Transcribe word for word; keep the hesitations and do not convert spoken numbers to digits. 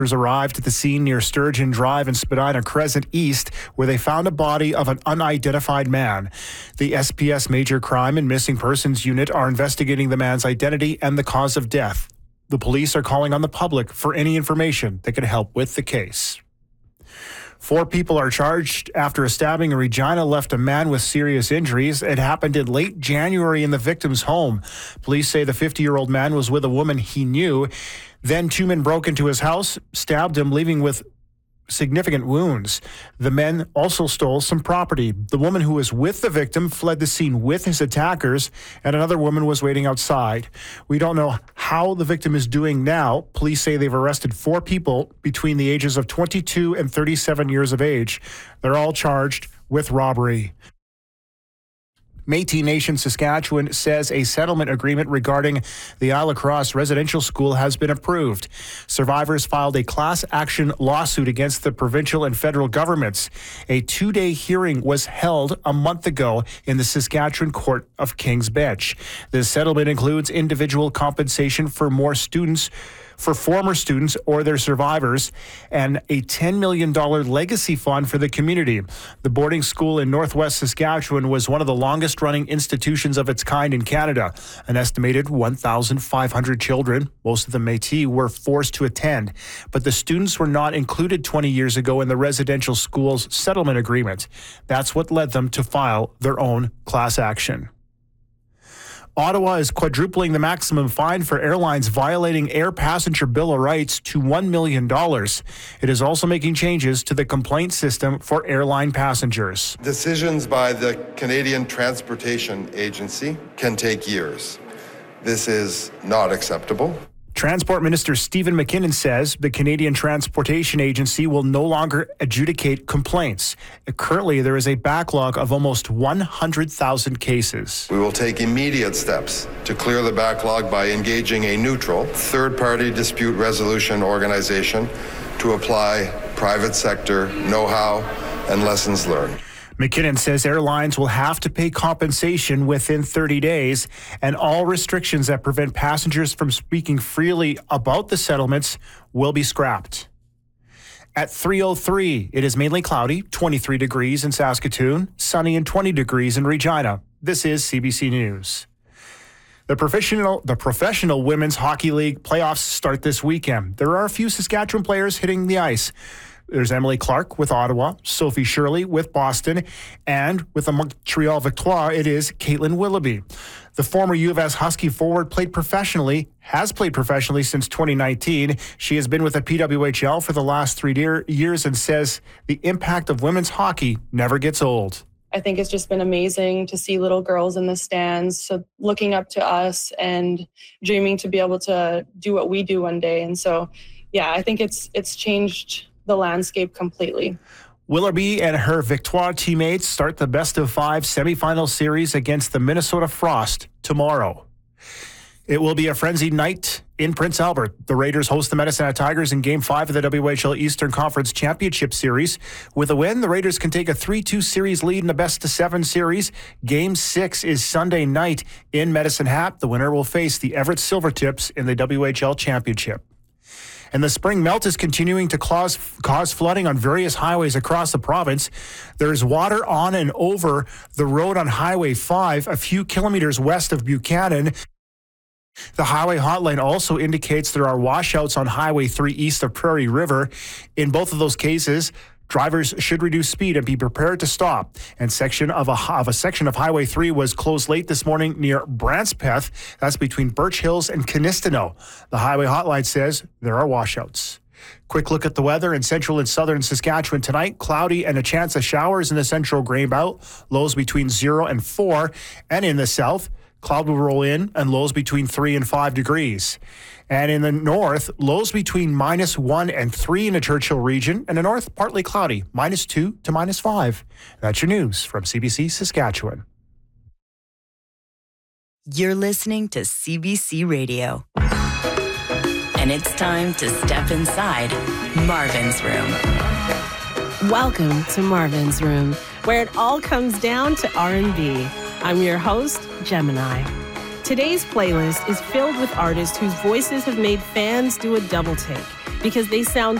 arrived at the scene near Sturgeon Drive and Spadina Crescent East, where they found a body of an unidentified man. The S P S Major Crime and Missing Persons Unit are investigating the man's identity and the cause of death. The police are calling on the public for any information that could help with the case. Four people are charged after a stabbing in Regina left a man with serious injuries. It happened in late January in the victim's home. Police say the fifty-year-old man was with a woman he knew. Then two men broke into his house, stabbed him, leaving with significant wounds. The men also stole some property. The woman who was with the victim fled the scene with his attackers, and another woman was waiting outside. We don't know how the victim is doing now. Police say they've arrested four people between the ages of twenty-two and thirty-seven years of age. They're all charged with robbery. Métis Nation Saskatchewan says a settlement agreement regarding the Isle Cross residential school has been approved. Survivors filed a class action lawsuit against the provincial and federal governments. A two-day hearing was held a month ago in the Saskatchewan Court of King's Bench. The settlement includes individual compensation for more students for former students or their survivors, and a ten million dollars legacy fund for the community. The boarding school in Northwest Saskatchewan was one of the longest-running institutions of its kind in Canada. An estimated one thousand five hundred children, most of them Métis, were forced to attend, but the students were not included twenty years ago in the residential school's settlement agreement. That's what led them to file their own class action. Ottawa is quadrupling the maximum fine for airlines violating Air Passenger Bill of Rights to one million dollars. It is also making changes to the complaint system for airline passengers. Decisions by the Canadian Transportation Agency can take years. This is not acceptable. Transport Minister Stephen McKinnon says the Canadian Transportation Agency will no longer adjudicate complaints. Currently, there is a backlog of almost one hundred thousand cases. We will take immediate steps to clear the backlog by engaging a neutral, third-party dispute resolution organization to apply private sector know-how and lessons learned. McKinnon says airlines will have to pay compensation within thirty days, and all restrictions that prevent passengers from speaking freely about the settlements will be scrapped. At three oh three, it is mainly cloudy, twenty-three degrees in Saskatoon, sunny and twenty degrees in Regina. This is C B C News. The professional, the professional Women's Hockey League playoffs start this weekend. There are a few Saskatchewan players hitting the ice. There's Emily Clark with Ottawa, Sophie Shirley with Boston, and with the Montreal Victoire, it is Caitlin Willoughby. The former U of S Husky forward played professionally, has played professionally since twenty nineteen. She has been with the P W H L for the last three de- years and says the impact of women's hockey never gets old. I think it's just been amazing to see little girls in the stands, so looking up to us and dreaming to be able to do what we do one day. And so, yeah, I think it's it's changed the landscape completely. Willoughby and her Victoire teammates start the best of five semifinal series against the Minnesota Frost tomorrow. It will be a frenzied night in Prince Albert. The Raiders host the Medicine Hat Tigers in Game five of the W H L Eastern Conference Championship Series. With a win, the Raiders can take a three two series lead in the best of seven series. Game six is Sunday night in Medicine Hat. The winner will face the Everett Silvertips in the W H L Championship. And the spring melt is continuing to cause, cause flooding on various highways across the province. There's water on and over the road on Highway five, a few kilometers west of Buchanan. The highway hotline also indicates there are washouts on Highway three east of Prairie River. In both of those cases, drivers should reduce speed and be prepared to stop. And section of a, of a section of Highway three was closed late this morning near Brantspeth. That's between Birch Hills and Canistino. The highway hotline says there are washouts. Quick look at the weather in central and southern Saskatchewan tonight. Cloudy and a chance of showers in the central grain belt. Lows between zero and four. And in the south, cloud will roll in and lows between three and five degrees. And in the north, lows between minus one and three in the Churchill region. And the north, partly cloudy, minus two to minus five. That's your news from C B C Saskatchewan. You're listening to C B C Radio. And it's time to step inside Marvin's Room. Welcome to Marvin's Room, where it all comes down to R and B. I'm your host, Gemini. Today's playlist is filled with artists whose voices have made fans do a double take. because they sound